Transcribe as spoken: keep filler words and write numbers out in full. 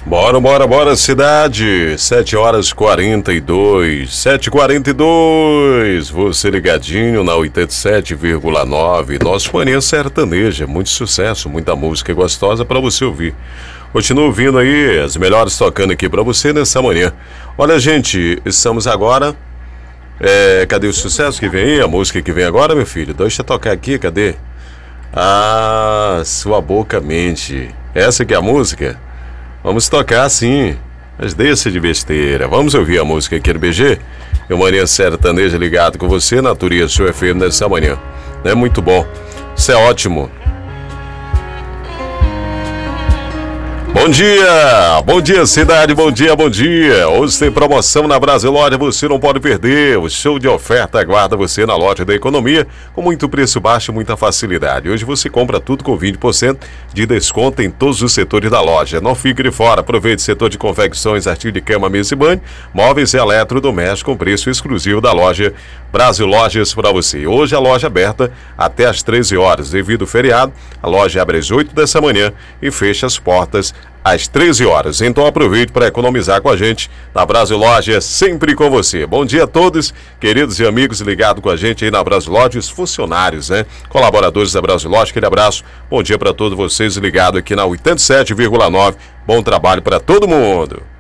Bora, bora, bora, cidade. Sete horas quarenta e dois. Sete e quarenta e dois. Você ligadinho na oitenta e sete vírgula nove. Nosso Manhã Sertaneja. Muito sucesso, muita música gostosa pra você ouvir. Continua ouvindo aí as melhores tocando aqui pra você nessa manhã. Olha, gente, estamos agora. É, cadê o sucesso que vem aí? A música que vem agora, meu filho? Deixa eu tocar aqui, cadê? Ah, Sua Boca Mente. Essa aqui é a música? Vamos tocar sim, mas deixa de besteira. Vamos ouvir a música aqui no B G? Eu, Manhã Sertaneja, ligado com você na Turia Sul F M nessa manhã. É muito bom, isso é ótimo. Bom dia, bom dia cidade, bom dia, bom dia. Hoje tem promoção na Brasilógia, você não pode perder. O show de oferta aguarda você na loja da economia com muito preço baixo e muita facilidade. Hoje você compra tudo com vinte por cento de desconto em todos os setores da loja. Não fique de fora, aproveite o setor de confecções, artigo de cama, mesa e banho, móveis e eletrodomésticos com preço exclusivo da loja Brasilógias para você. Hoje a loja aberta até às treze horas. Devido ao feriado, a loja abre às oito dessa manhã e fecha as portas às treze horas. Então aproveite para economizar com a gente na Brasilógia, sempre com você. Bom dia a todos, queridos e amigos ligados com a gente aí na Brasilógia, os funcionários, né? Colaboradores da Brasilógia, aquele abraço. Bom dia para todos vocês ligados aqui na oitenta e sete vírgula nove. Bom trabalho para todo mundo.